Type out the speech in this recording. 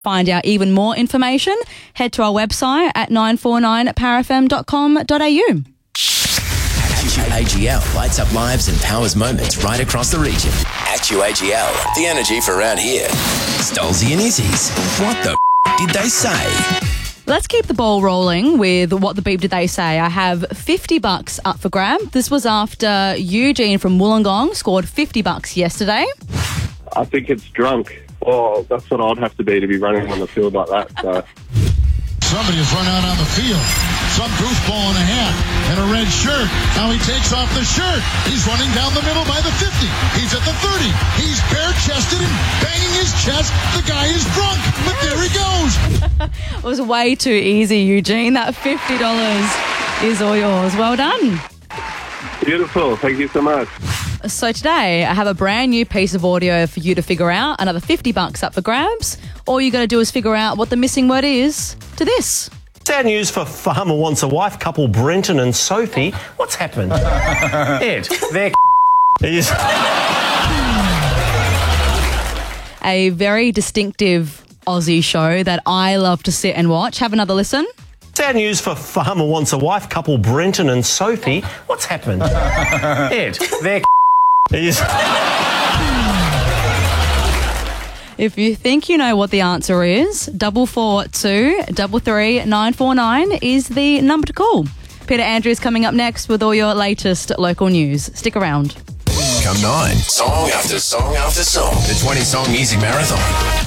Find out even more information, head to our website at 949parafm.com.au. AQAGL lights up lives and powers moments right across the region. AQAGL, the energy for around here. Stolzy and Izzy's. What the did they say? Let's keep the ball rolling with what the beep did they say. I have $50 up for grab. This was after Eugene from Wollongong scored $50 yesterday. I think it's drunk. Oh, that's what I'd have to be running on the field like that. So. Somebody has run out on the field. Some goofball in a hat and a red shirt. Now he takes off the shirt. He's running down the middle by the 50. He's at the 30. He's bare-chested and banging his chest. The guy is drunk, but there he goes. It was way too easy, Eugene. That $50 is all yours. Well done. Beautiful. Thank you so much. So today, I have a brand new piece of audio for you to figure out. Another $50 up for grabs. All you got to do is figure out what the missing word is to this. Sad news for Farmer Wants a Wife couple Brenton and Sophie. What's happened? Ed, they're is a very distinctive Aussie show that I love to sit and watch. Have another listen. Sad news for Farmer Wants a Wife couple Brenton and Sophie. What's happened? Ed, they're is. If you think you know what the answer is, 442 33 949 is the number to call. Peter Andrews coming up next with all your latest local news. Stick around. Come 9. Song after song after song. The 20-song music marathon.